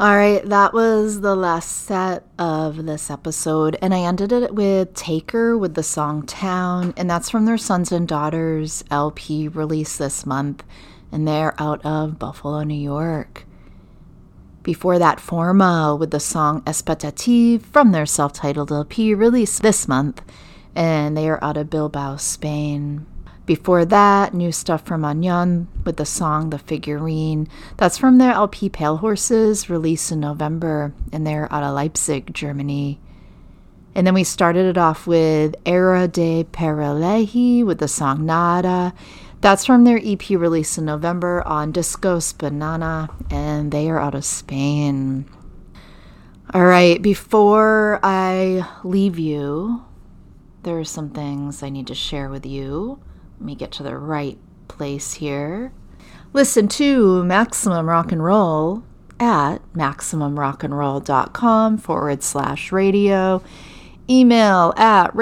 All right, that was the last set of this episode, and I ended it with Taker with the song Town, and that's from their Sons and Daughters LP released this month, and they're out of Buffalo, New York. Before that, Forma with the song Expectative from their self-titled LP released this month, and they are out of Bilbao, Spain. Before that, new stuff from Onion with the song The Figurine. That's from their LP Pale Horses, released in November, and they're out of Leipzig, Germany. And then we started it off with Era de Peraleji with the song Nada. That's from their EP released in November on Discos Banana, and they are out of Spain. All right, before I leave you, there are some things I need to share with you. Let me get to the right place here. Listen to Maximum Rock and Roll at MaximumRockandRoll.com/radio. Email at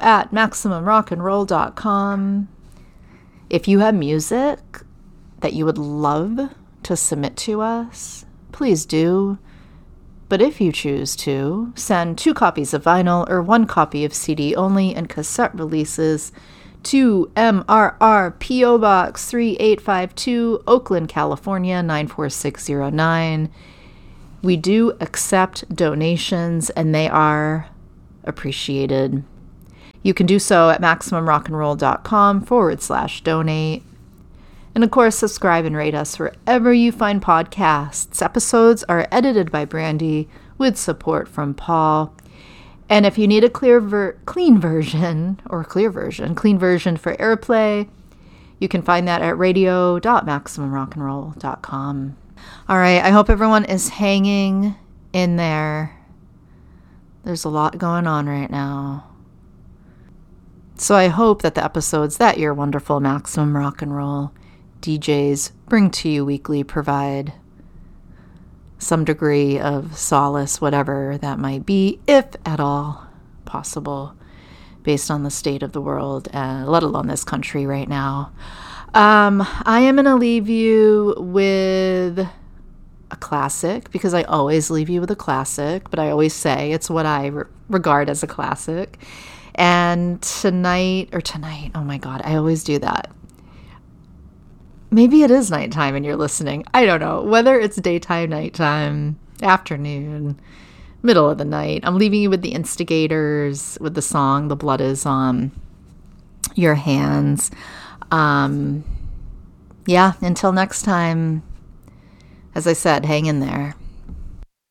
radio@MaximumRockandRoll.com. If you have music that you would love to submit to us, please do. But if you choose to, send 2 copies of vinyl or 1 copy of CD only and cassette releases to MRR P.O. Box 3852, Oakland, California 94609. We do accept donations, and they are appreciated. You can do so at MaximumRockandRoll.com/donate. And of course, subscribe and rate us wherever you find podcasts. Episodes are edited by Brandy with support from Paul. And if you need a clean version for airplay, you can find that at radio.maximumrockandroll.com. All right, I hope everyone is hanging in there. There's a lot going on right now. So I hope that the episodes that your wonderful Maximum Rock and Roll DJs bring to you weekly provide some degree of solace, whatever that might be, if at all possible, based on the state of the world, let alone this country right now. I am going to leave you with a classic, because I always leave you with a classic, but I always say it's what I regard as a classic. And tonight, oh my God, I always do that. Maybe it is nighttime and you're listening. I don't know. Whether it's daytime, nighttime, afternoon, middle of the night. I'm leaving you with the Instigators with the song The Blood Is on Your Hands. Until next time, as I said, hang in there.